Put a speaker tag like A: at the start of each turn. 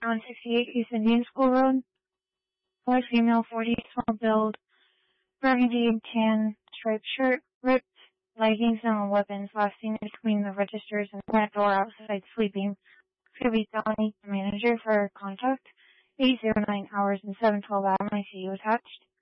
A: 168 East Indian School Road. White female, 40, small build, burgundy and tan, striped shirt, ripped leggings and weapons, last seen between the registers and front door outside sleeping. Phoebe Downey, the manager, for contact. 809 hours and 712 hours, I see you attached.